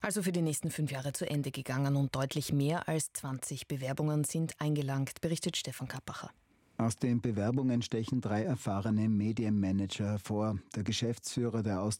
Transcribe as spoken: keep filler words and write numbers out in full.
Also für die nächsten fünf Jahre zu Ende gegangen und deutlich mehr als zwanzig Bewerbungen sind eingelangt, berichtet Stefan Kappacher. Aus den Bewerbungen stechen drei erfahrene Medienmanager hervor. Der Geschäftsführer der Austria